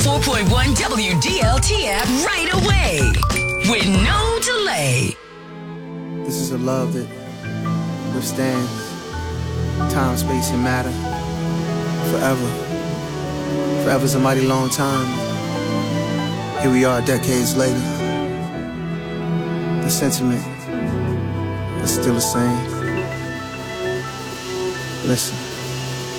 104.1 WDLTF right away with no delay. This is a love that withstands time, space, and matter forever. Forever's a mighty long time. Here we are decades later. The sentiment is still the same. Listen.